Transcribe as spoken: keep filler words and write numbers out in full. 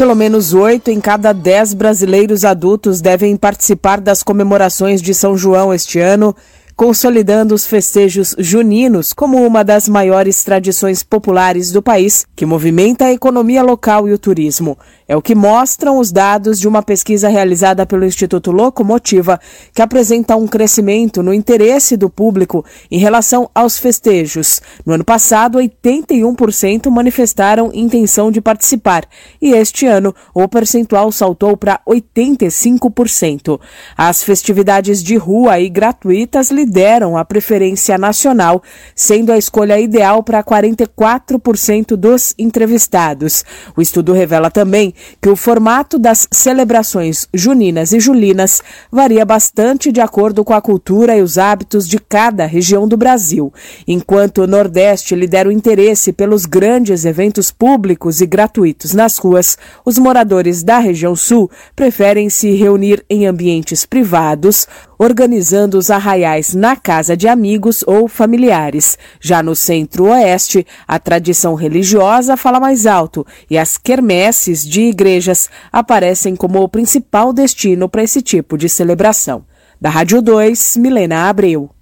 Pelo menos oito em cada dez brasileiros adultos devem participar das comemorações de São João este ano, consolidando os festejos juninos como uma das maiores tradições populares do país, que movimenta a economia local e o turismo. É o que mostram os dados de uma pesquisa realizada pelo Instituto Locomotiva, que apresenta um crescimento no interesse do público em relação aos festejos. No ano passado, oitenta e um por cento manifestaram intenção de participar, e este ano o percentual saltou para oitenta e cinco por cento. As festividades de rua e gratuitas lideram a preferência nacional, sendo a escolha ideal para quarenta e quatro por cento dos entrevistados. O estudo revela também que o formato das celebrações juninas e julinas varia bastante de acordo com a cultura e os hábitos de cada região do Brasil. Enquanto o Nordeste lidera o interesse pelos grandes eventos públicos e gratuitos nas ruas, os moradores da região Sul preferem se reunir em ambientes privados, organizando os arraiais na casa de amigos ou familiares. Já no Centro-Oeste, a tradição religiosa fala mais alto e as quermesses de igrejas aparecem como o principal destino para esse tipo de celebração. Da Rádio dois, Milena Abreu.